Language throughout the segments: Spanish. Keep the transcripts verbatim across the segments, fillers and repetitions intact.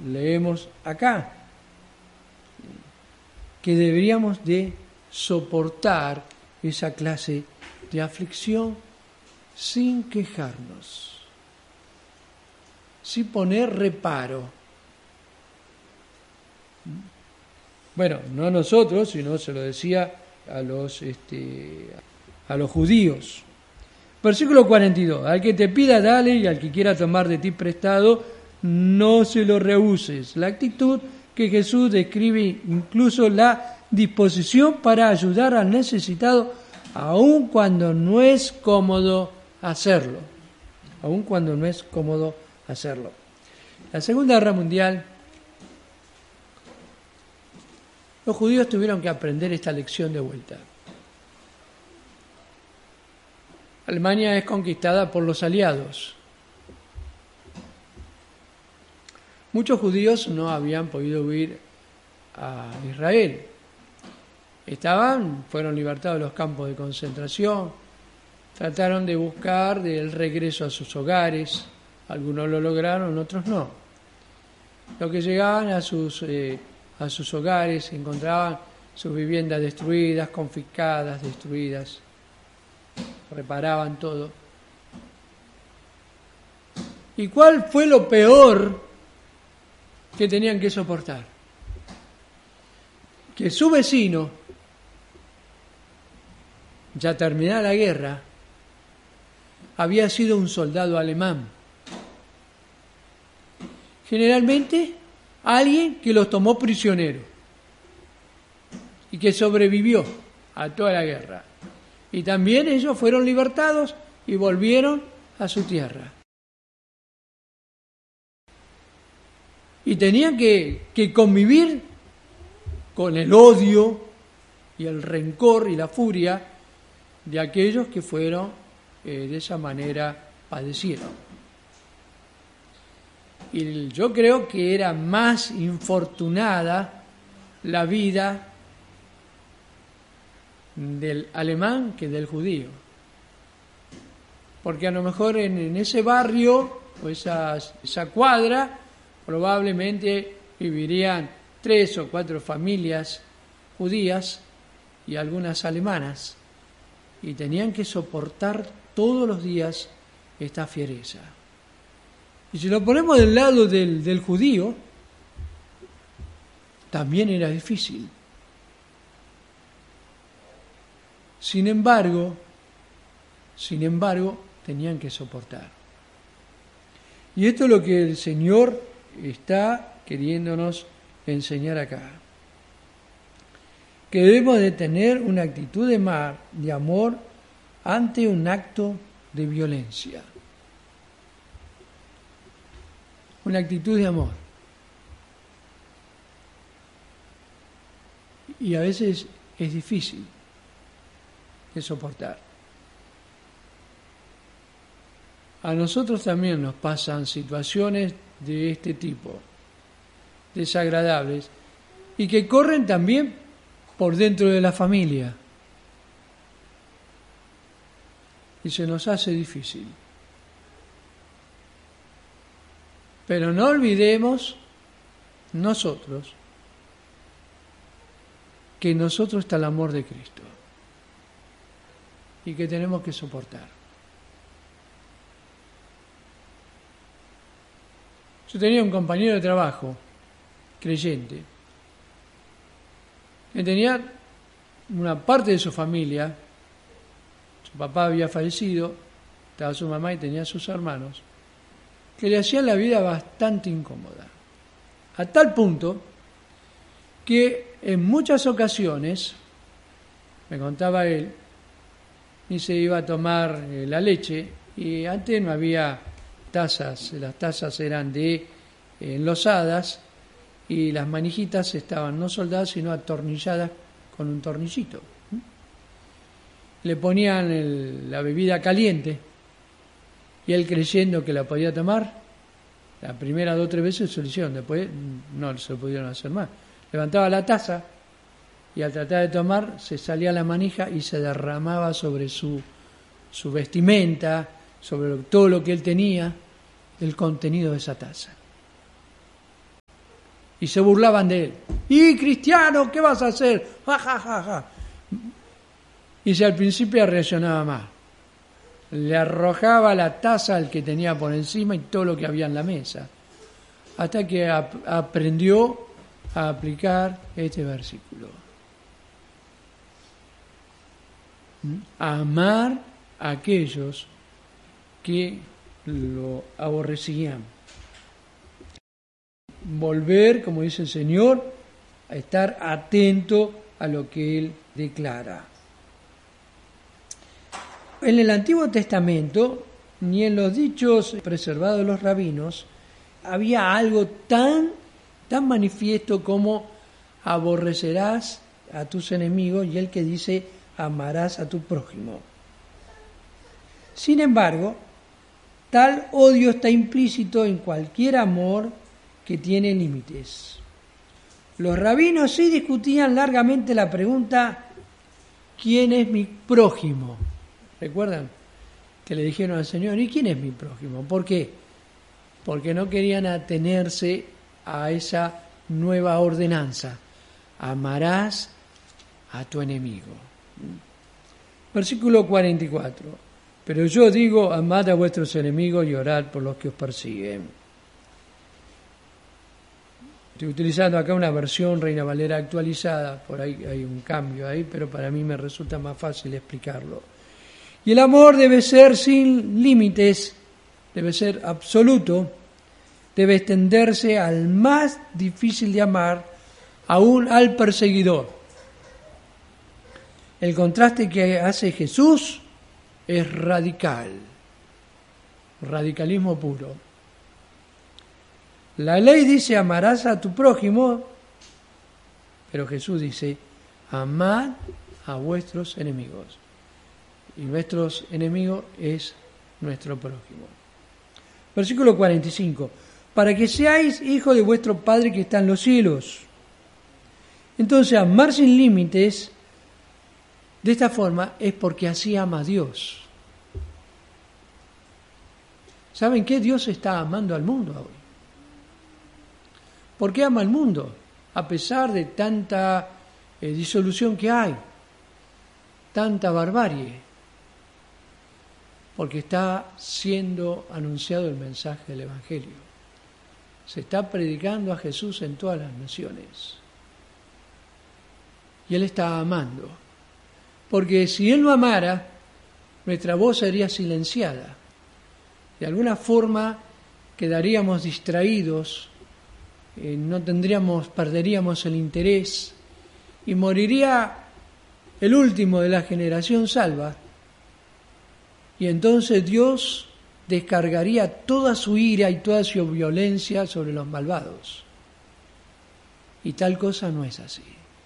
leemos acá, que deberíamos de soportar esa clase de aflicción sin quejarnos, sin poner reparo. Bueno, no a nosotros, sino se lo decía a los, este, a los judíos. Versículo cuarenta y dos. Al que te pida, dale, y al que quiera tomar de ti prestado, no se lo rehuses. La actitud que Jesús describe, incluso la disposición para ayudar al necesitado, aun cuando no es cómodo hacerlo. Aun cuando no es cómodo hacerlo. La Segunda Guerra Mundial, los judíos tuvieron que aprender esta lección de vuelta. Alemania es conquistada por los aliados. Muchos judíos no habían podido huir a Israel. Estaban, fueron libertados de los campos de concentración, trataron de buscar el regreso a sus hogares. Algunos lo lograron, otros no. Los que llegaban a sus, eh, a sus hogares encontraban sus viviendas destruidas, confiscadas, destruidas. Reparaban todo. ¿Y cuál fue lo peor que tenían que soportar? Que su vecino, ya terminada la guerra, había sido un soldado alemán. Generalmente alguien que los tomó prisioneros y que sobrevivió a toda la guerra. Y también ellos fueron libertados y volvieron a su tierra. Y tenían que, que convivir con el odio y el rencor y la furia de aquellos que fueron eh, de esa manera padecieron. Y yo creo que era más infortunada la vida del alemán que del judío. Porque a lo mejor en, en ese barrio o esa, esa cuadra probablemente vivirían tres o cuatro familias judías y algunas alemanas, y tenían que soportar todos los días esta fiereza. Y si lo ponemos del lado del, del judío, también era difícil. Sin embargo, sin embargo, tenían que soportar. Y esto es lo que el Señor está queriéndonos enseñar acá. Que debemos de tener una actitud de, mar, de amor ante un acto de violencia. Una actitud de amor. Y a veces es difícil de soportar. A nosotros también nos pasan situaciones de este tipo, desagradables, y que corren también por dentro de la familia. Y se nos hace difícil. Pero no olvidemos nosotros que en nosotros está el amor de Cristo y que tenemos que soportar. Yo tenía un compañero de trabajo, creyente, que tenía una parte de su familia, su papá había fallecido, estaba su mamá y tenía sus hermanos, que le hacían la vida bastante incómoda, a tal punto que en muchas ocasiones, me contaba él, y se iba a tomar la leche, y antes no había tazas, las tazas eran de enlosadas y las manijitas estaban no soldadas sino atornilladas con un tornillito. Le ponían el, la bebida caliente y él, creyendo que la podía tomar, la primera dos o tres veces se lo hicieron, después no se lo pudieron hacer más. Levantaba la taza y al tratar de tomar se salía la manija y se derramaba sobre su, su vestimenta, sobre todo lo que él tenía, el contenido de esa taza. y se burlaban de él. ¡Y cristiano, qué vas a hacer! ¡Ja, ja, ja, ja! Y si al principio reaccionaba más, le arrojaba la taza al que tenía por encima y todo lo que había en la mesa, hasta que ap- aprendió a aplicar este versículo. A amar a aquellos que lo aborrecían. Volver, como dice el Señor, a estar atento a lo que Él declara. En el Antiguo Testamento, ni en los dichos preservados de los rabinos, había algo tan, tan manifiesto como aborrecerás a tus enemigos y el que dice amarás a tu prójimo. Sin embargo, tal odio está implícito en cualquier amor que tiene límites. Los rabinos sí discutían largamente la pregunta ¿quién es mi prójimo? ¿Recuerdan? Que le dijeron al Señor, ¿y quién es mi prójimo? ¿Por qué? Porque no querían atenerse a esa nueva ordenanza. Amarás a tu enemigo. Versículo cuarenta y cuatro. Pero yo digo, amad a vuestros enemigos y orad por los que os persiguen. Estoy utilizando acá una versión Reina Valera actualizada, por ahí hay un cambio ahí, pero para mí me resulta más fácil explicarlo. Y el amor debe ser sin límites, debe ser absoluto, debe extenderse al más difícil de amar, aún al perseguidor. El contraste que hace Jesús es radical, radicalismo puro. La ley dice amarás a tu prójimo, pero Jesús dice amad a vuestros enemigos. Y nuestros enemigos es nuestro prójimo. Versículo cuarenta y cinco. Para que seáis hijos de vuestro Padre que está en los cielos. Entonces, amar sin límites, de esta forma, es porque así ama a Dios. ¿Saben qué? Dios está amando al mundo hoy. ¿Por qué ama al mundo? A pesar de tanta eh, disolución que hay, tanta barbarie. Porque está siendo anunciado el mensaje del Evangelio. Se está predicando a Jesús en todas las naciones. Y Él está amando. Porque si Él no amara, nuestra voz sería silenciada. De alguna forma quedaríamos distraídos, eh, no tendríamos, perderíamos el interés y moriría el último de la generación salva. Y entonces Dios descargaría toda su ira y toda su violencia sobre los malvados. Y tal cosa no es así.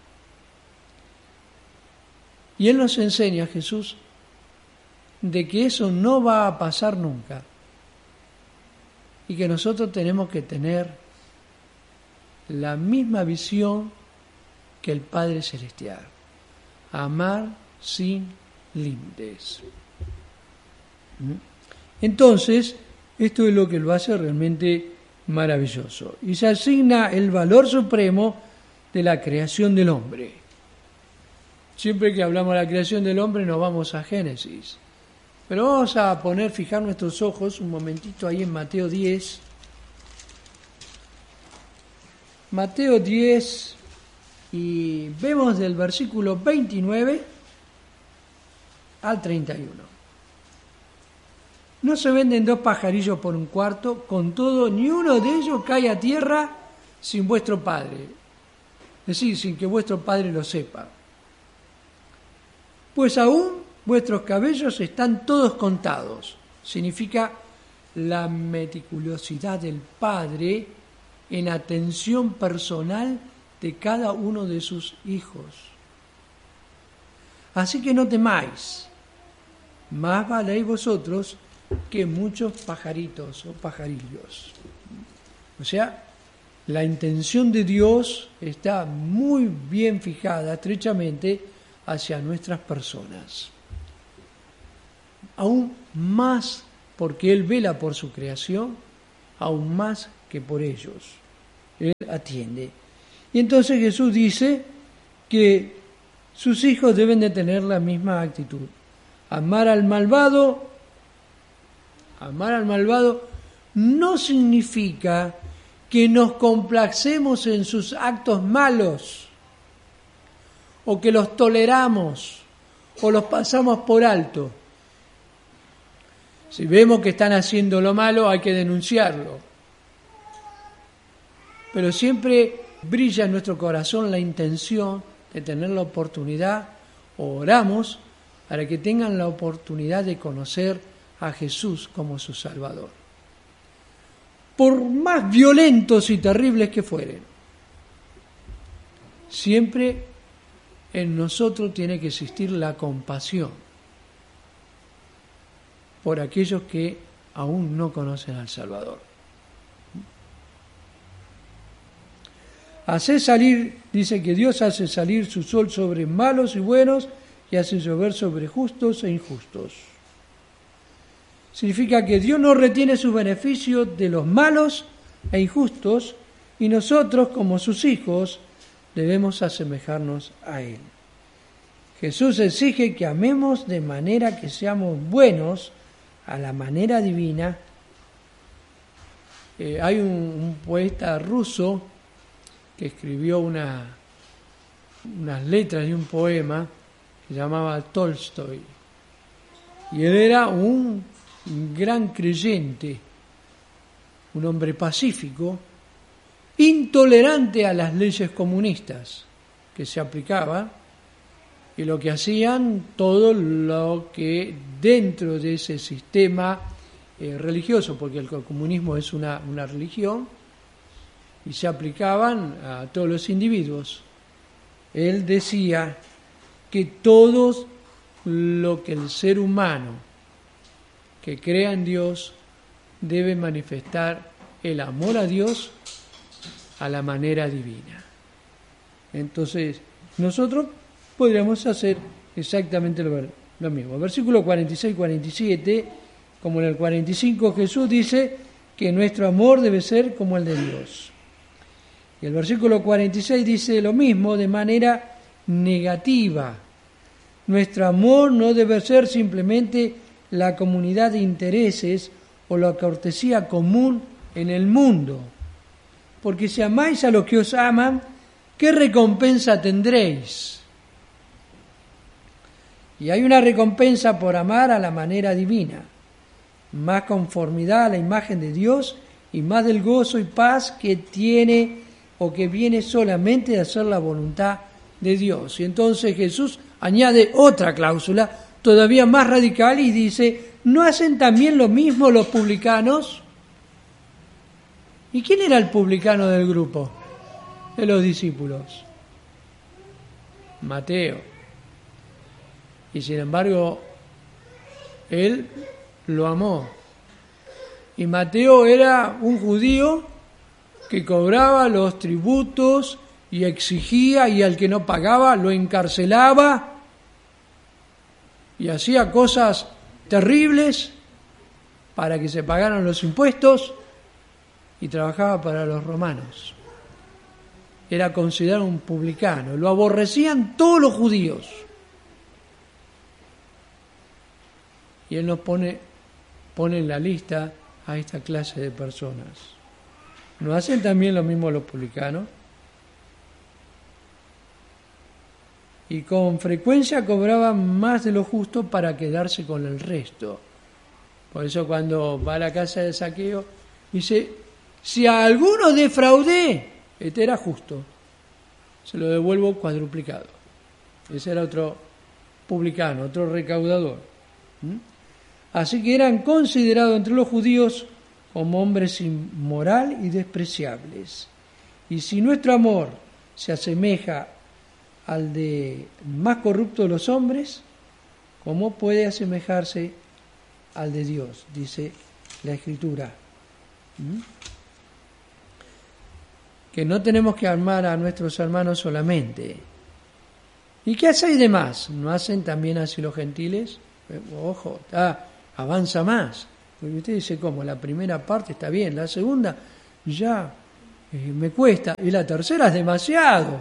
Y Él nos enseña, Jesús, de que eso no va a pasar nunca. Y que nosotros tenemos que tener la misma visión que el Padre Celestial. Amar sin límites. Entonces, esto es lo que lo hace realmente maravilloso. Y se asigna el valor supremo de la creación del hombre. Siempre que hablamos de la creación del hombre nos vamos a Génesis. Pero vamos a poner, fijar nuestros ojos un momentito ahí en Mateo diez. Mateo diez, y vemos del versículo veintinueve al treinta y uno. No se venden dos pajarillos por un cuarto, con todo, ni uno de ellos cae a tierra sin vuestro Padre. Es decir, sin que vuestro Padre lo sepa. Pues aún vuestros cabellos están todos contados. Significa la meticulosidad del Padre en atención personal de cada uno de sus hijos. Así que no temáis, más valéis vosotros que muchos pajaritos o pajarillos. O sea, la intención de Dios está muy bien fijada, estrechamente, hacia nuestras personas. Aún más porque Él vela por su creación, aún más que por ellos. Él atiende. Y entonces Jesús dice que sus hijos deben de tener la misma actitud. Amar al malvado, amar al malvado no significa que nos complacemos en sus actos malos, o que los toleramos, o los pasamos por alto. Si vemos que están haciendo lo malo, hay que denunciarlo. Pero siempre brilla en nuestro corazón la intención de tener la oportunidad, o oramos para que tengan la oportunidad de conocer a Jesús como su Salvador. Por más violentos y terribles que fueren, siempre en nosotros tiene que existir la compasión por aquellos que aún no conocen al Salvador. Hace salir, dice que Dios hace salir su sol sobre malos y buenos y hace llover sobre justos e injustos. Significa que Dios no retiene sus beneficios de los malos e injustos y nosotros, como sus hijos, debemos asemejarnos a Él. Jesús exige que amemos de manera que seamos buenos a la manera divina. Eh, hay un, un poeta ruso que escribió una, unas letras de un poema que se llamaba Tolstoy. Y él era un gran creyente, un hombre pacífico, intolerante a las leyes comunistas que se aplicaban y lo que hacían todo lo que dentro de ese sistema eh, religioso, porque el comunismo es una, una religión, y se aplicaban a todos los individuos. Él decía que todo lo que el ser humano que crea en Dios debe manifestar el amor a Dios a la manera divina. Entonces, nosotros podríamos hacer exactamente lo, lo mismo. Versículo cuarenta y seis y cuarenta y siete, como en el cuarenta y cinco, Jesús dice que nuestro amor debe ser como el de Dios. Y el versículo cuarenta y seis dice lo mismo de manera negativa. Nuestro amor no debe ser simplemente la comunidad de intereses o la cortesía común en el mundo. Porque si amáis a los que os aman, ¿qué recompensa tendréis? Y hay una recompensa por amar a la manera divina, más conformidad a la imagen de Dios y más del gozo y paz que tiene o que viene solamente de hacer la voluntad de Dios. Y entonces Jesús añade otra cláusula todavía más radical y dice, ¿no hacen también lo mismo los publicanos? ¿Y quién era el publicano del grupo de los discípulos? Mateo. Y sin embargo, él lo amó. Y Mateo era un judío que cobraba los tributos y exigía, y al que no pagaba lo encarcelaba y hacía cosas terribles para que se pagaran los impuestos, y trabajaba para los romanos. Era considerado un publicano, lo aborrecían todos los judíos. Y él nos pone, pone en la lista a esta clase de personas. ¿No hacen también lo mismo los publicanos? Y con frecuencia cobraban más de lo justo para quedarse con el resto. Por eso cuando va a la casa de Zaqueo, dice, si a alguno defraudé, este era justo, se lo devuelvo cuadruplicado. Ese era otro publicano, otro recaudador. ¿Mm? Así que eran considerados entre los judíos como hombres inmoral y despreciables. Y si nuestro amor se asemeja al de más corrupto de los hombres, ¿cómo puede asemejarse al de Dios? Dice la Escritura. ¿Mm? Que no tenemos que amar a nuestros hermanos solamente. ¿Y qué hacéis de más? ¿No hacen también así los gentiles? Ojo, ah, avanza más. Porque usted dice, ¿cómo? La primera parte está bien, la segunda ya eh, me cuesta, y la tercera es demasiado.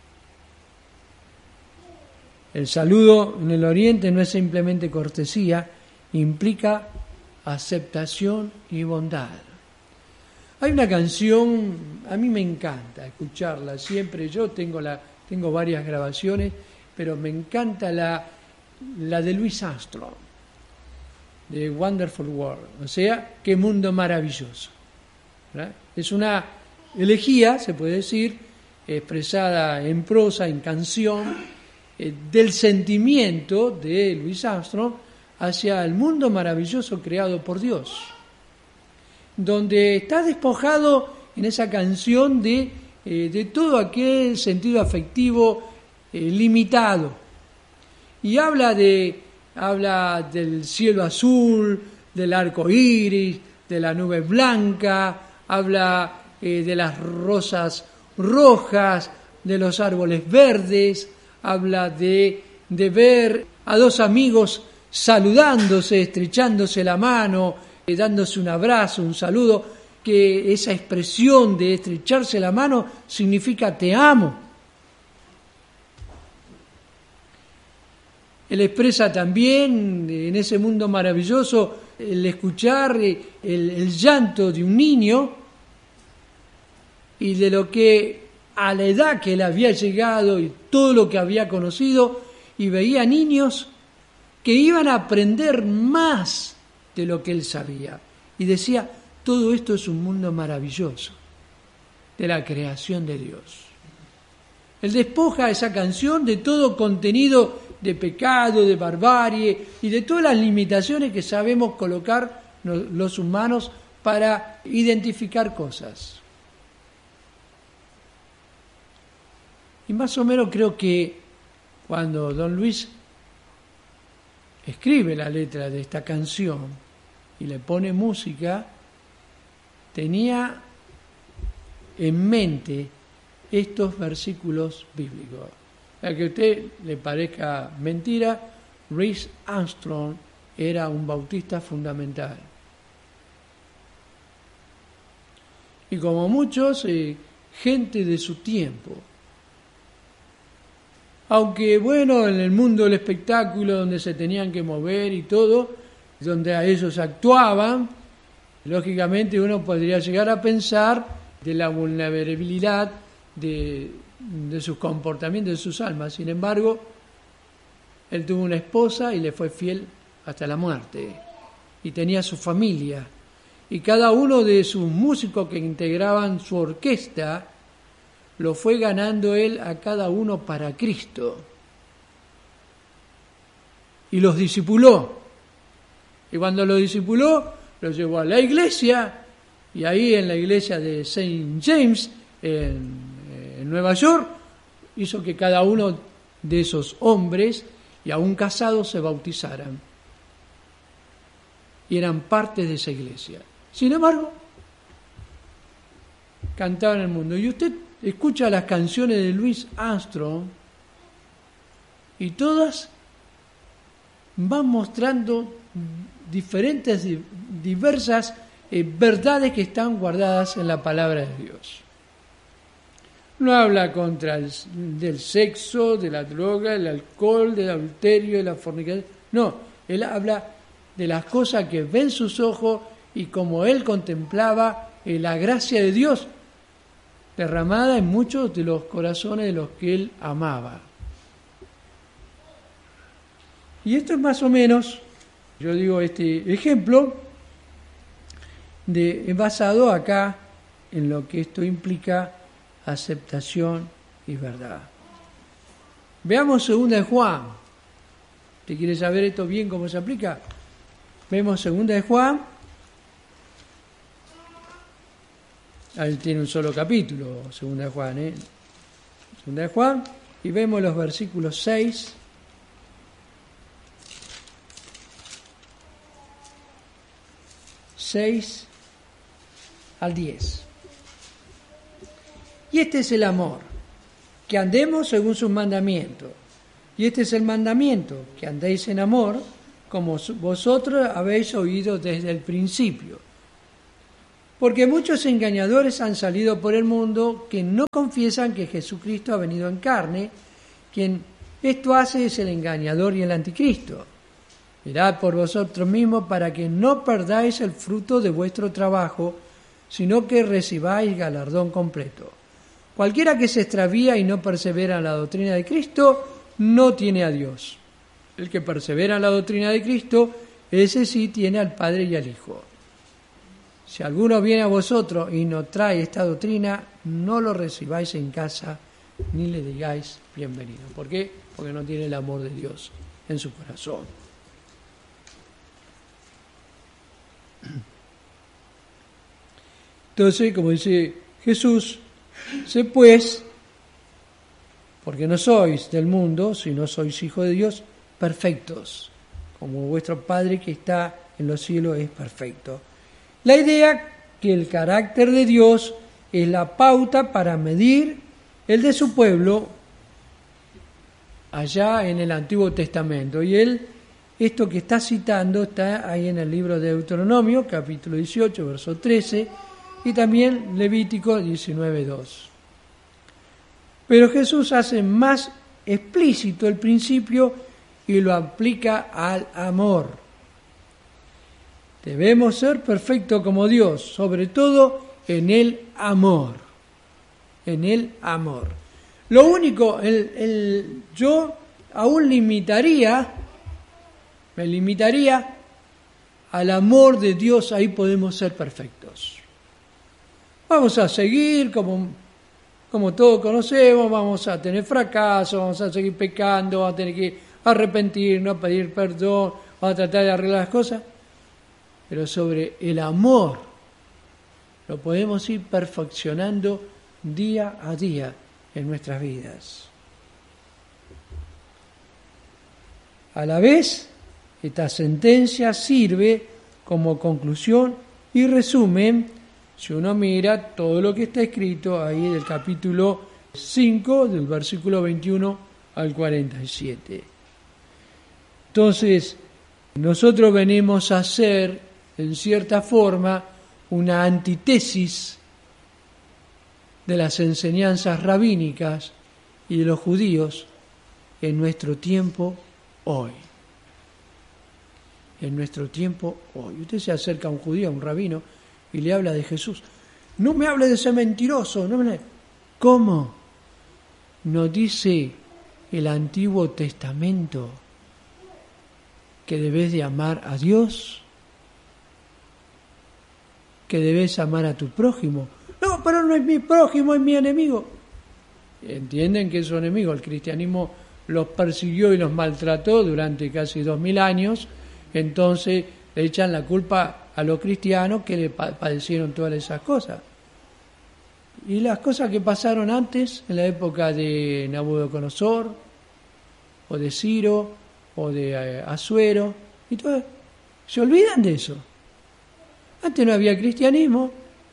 El saludo en el Oriente no es simplemente cortesía, implica aceptación y bondad. Hay una canción, a mí me encanta escucharla siempre, yo tengo, la, tengo varias grabaciones, pero me encanta la, la de Louis Armstrong, de Wonderful World, o sea, qué mundo maravilloso. ¿Verdad? Es una elegía, se puede decir, expresada en prosa, en canción, eh, del sentimiento de Louis Armstrong hacia el mundo maravilloso creado por Dios, donde está despojado en esa canción de, eh, de todo aquel sentido afectivo eh, limitado. Y habla, de, habla del cielo azul, del arco iris, de la nube blanca, habla eh, de las rosas rojas, de los árboles verdes, habla de, de ver a dos amigos saludándose, estrechándose la mano, dándose un abrazo, un saludo, que esa expresión de estrecharse la mano significa te amo. Él expresa también en ese mundo maravilloso el escuchar el, el llanto de un niño y de lo que a la edad que él había llegado y todo lo que había conocido, y veía niños que iban a aprender más de lo que él sabía. Y decía, todo esto es un mundo maravilloso de la creación de Dios. Él despoja esa canción de todo contenido de pecado, de barbarie y de todas las limitaciones que sabemos colocar los humanos para identificar cosas. Y más o menos creo que cuando don Luis escribe la letra de esta canción y le pone música, tenía en mente estos versículos bíblicos. A que a usted le parezca mentira, Louis Armstrong era un bautista fundamental. Y como muchos, eh, gente de su tiempo. Aunque bueno, en el mundo del espectáculo donde se tenían que mover y todo, donde a ellos actuaban, lógicamente uno podría llegar a pensar de la vulnerabilidad de, de sus comportamientos, de sus almas. Sin embargo, él tuvo una esposa y le fue fiel hasta la muerte. Y tenía su familia. Y cada uno de sus músicos que integraban su orquesta, lo fue ganando él a cada uno para Cristo. Y los discipuló. Y cuando los discipuló, los llevó a la iglesia, y ahí en la iglesia de Saint James, en, en Nueva York, hizo que cada uno de esos hombres, y aún casados, se bautizaran. Y eran parte de esa iglesia. Sin embargo, cantaban en el mundo. Y usted escucha las canciones de Louis Armstrong y todas van mostrando diferentes, diversas eh, verdades que están guardadas en la palabra de Dios. No habla contra el del sexo, de la droga, del alcohol, del adulterio, de la fornicación. No, él habla de las cosas que ven sus ojos y como él contemplaba eh, la gracia de Dios derramada en muchos de los corazones de los que él amaba. Y esto es más o menos, yo digo, este ejemplo de basado acá en lo que esto implica aceptación y verdad. Veamos segunda de Juan. ¿Usted quiere saber esto bien cómo se aplica? Vemos segunda de Juan. Ahí tiene un solo capítulo, segunda de Juan, ¿eh? Segunda de Juan, y vemos los versículos seis seis al diez. Y este es el amor, que andemos según sus mandamientos. Y este es el mandamiento, que andéis en amor, como vosotros habéis oído desde el principio. Porque muchos engañadores han salido por el mundo que no confiesan que Jesucristo ha venido en carne. Quien esto hace es el engañador y el anticristo. Mirad por vosotros mismos para que no perdáis el fruto de vuestro trabajo, sino que recibáis galardón completo. Cualquiera que se extravía y no persevera en la doctrina de Cristo, no tiene a Dios. El que persevera en la doctrina de Cristo, ese sí tiene al Padre y al Hijo. Si alguno viene a vosotros y no trae esta doctrina, no lo recibáis en casa, ni le digáis bienvenido. ¿Por qué? Porque no tiene el amor de Dios en su corazón. Entonces, como dice Jesús, sé pues, porque no sois del mundo, sino sois hijos de Dios, perfectos, como vuestro Padre que está en los cielos es perfecto. La idea que el carácter de Dios es la pauta para medir el de su pueblo allá en el Antiguo Testamento. Y él, esto que está citando, está ahí en el libro de Deuteronomio, capítulo dieciocho, verso trece, y también Levítico diecinueve, dos. Pero Jesús hace más explícito el principio y lo aplica al amor. Debemos ser perfectos como Dios, sobre todo en el amor. En el amor. Lo único, el, el, yo aún limitaría, me limitaría al amor de Dios, ahí podemos ser perfectos. Vamos a seguir como, como todos conocemos, vamos a tener fracaso, vamos a seguir pecando, vamos a tener que arrepentirnos, pedir perdón, vamos a tratar de arreglar las cosas. Pero sobre el amor lo podemos ir perfeccionando día a día en nuestras vidas. A la vez, esta sentencia sirve como conclusión y resumen si uno mira todo lo que está escrito ahí del capítulo cinco, del versículo veintiuno al cuarenta y siete. Entonces, nosotros venimos a hacer, en cierta forma, una antítesis de las enseñanzas rabínicas y de los judíos en nuestro tiempo hoy. En nuestro tiempo hoy. Usted se acerca a un judío, a un rabino, y le habla de Jesús. No me hable de ese mentiroso. No me... ¿Cómo? ¿No dice el Antiguo Testamento que debes de amar a Dios? ¿Que debes amar a tu prójimo? No, pero no es mi prójimo, es mi enemigo. Entienden que es su enemigo. El cristianismo los persiguió y los maltrató durante casi dos mil años. Entonces le echan la culpa a los cristianos que le padecieron todas esas cosas. Y las cosas que pasaron antes, en la época de Nabucodonosor, o de Ciro, o de eh, Asuero, y todo, se olvidan de eso. Antes no había cristianismo,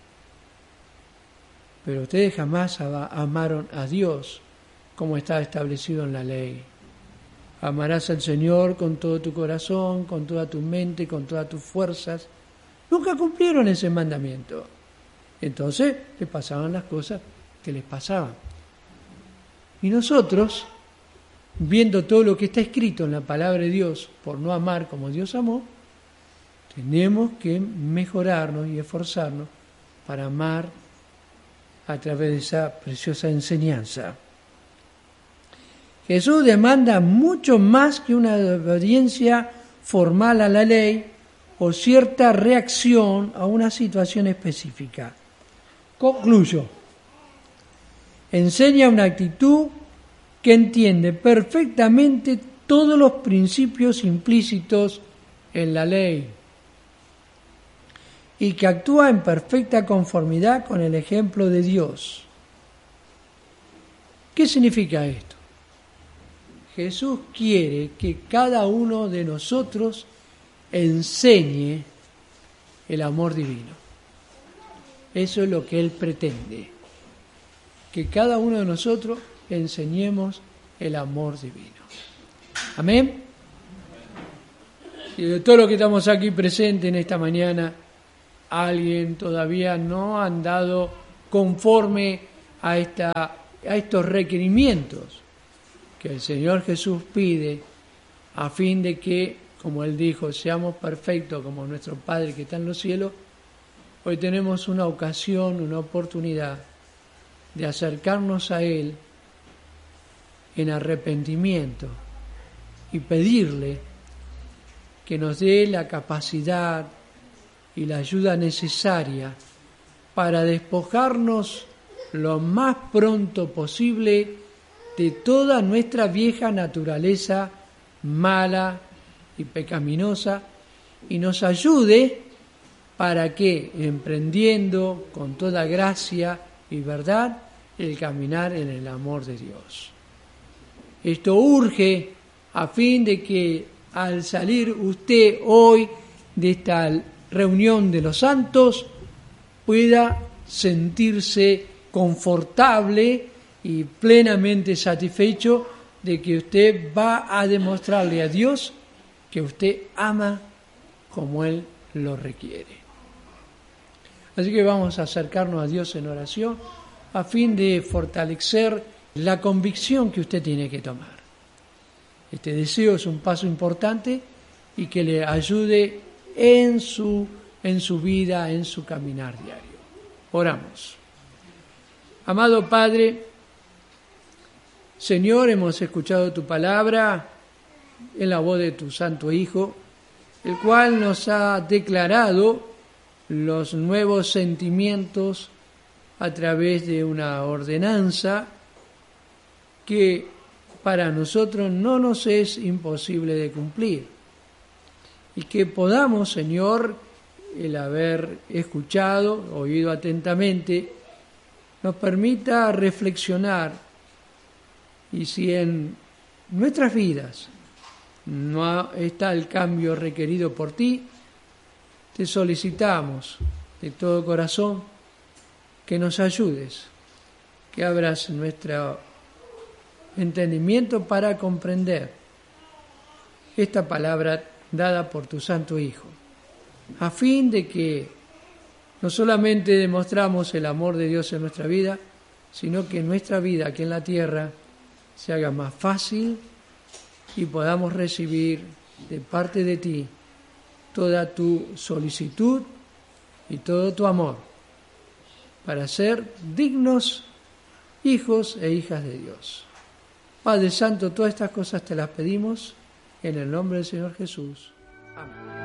pero ustedes jamás amaron a Dios como está establecido en la ley. Amarás al Señor con todo tu corazón, con toda tu mente, con todas tus fuerzas. Nunca cumplieron ese mandamiento. Entonces les pasaban las cosas que les pasaban. Y nosotros, viendo todo lo que está escrito en la palabra de Dios, por no amar como Dios amó, tenemos que mejorarnos y esforzarnos para amar a través de esa preciosa enseñanza. Jesús demanda mucho más que una obediencia formal a la ley o cierta reacción a una situación específica. Concluyo. Enseña una actitud que entiende perfectamente todos los principios implícitos en la ley y que actúa en perfecta conformidad con el ejemplo de Dios. ¿Qué significa esto? Jesús quiere que cada uno de nosotros enseñe el amor divino. Eso es lo que Él pretende, que cada uno de nosotros enseñemos el amor divino. Amén. Y de todo lo que estamos aquí presentes en esta mañana, alguien todavía no ha andado conforme a, esta, a estos requerimientos que el Señor Jesús pide a fin de que, como Él dijo, seamos perfectos como nuestro Padre que está en los cielos. Hoy tenemos una ocasión, una oportunidad de acercarnos a Él en arrepentimiento y pedirle que nos dé la capacidad y la ayuda necesaria para despojarnos lo más pronto posible de toda nuestra vieja naturaleza mala y pecaminosa, y nos ayude para que, emprendiendo con toda gracia y verdad, el caminar en el amor de Dios. Esto urge a fin de que al salir usted hoy de esta reunión de los santos pueda sentirse confortable y plenamente satisfecho de que usted va a demostrarle a Dios que usted ama como Él lo requiere. Así que vamos a acercarnos a Dios en oración a fin de fortalecer la convicción que usted tiene que tomar. Este deseo es un paso importante y que le ayude en su, en su vida, en su caminar diario. Oramos. Amado Padre, Señor, hemos escuchado tu palabra en la voz de tu Santo Hijo, el cual nos ha declarado los nuevos sentimientos a través de una ordenanza que para nosotros no nos es imposible de cumplir. Y que podamos, Señor, el haber escuchado, oído atentamente, nos permita reflexionar, y si en nuestras vidas no está el cambio requerido por ti, te solicitamos de todo corazón que nos ayudes, que abras nuestro entendimiento para comprender esta palabra dada por tu Santo Hijo, a fin de que no solamente demostramos el amor de Dios en nuestra vida, sino que nuestra vida aquí en la tierra se haga más fácil y podamos recibir de parte de ti toda tu solicitud y todo tu amor para ser dignos hijos e hijas de Dios. Padre Santo, todas estas cosas te las pedimos en el nombre del Señor Jesús. Amén.